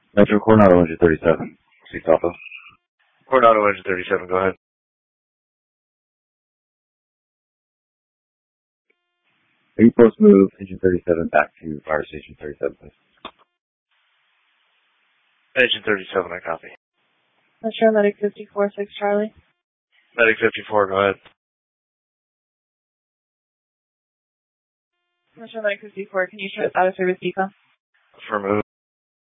Metro Coronado engine 37. Seats Alpha. Coronado engine 37, go ahead. Are you supposed to move engine 37 back to fire station 37, please? Engine 37, I copy. Metro Medic 54, 6 Charlie. Medic 54, go ahead. Metro Medic 54, can you try out of service decon? Affirmative.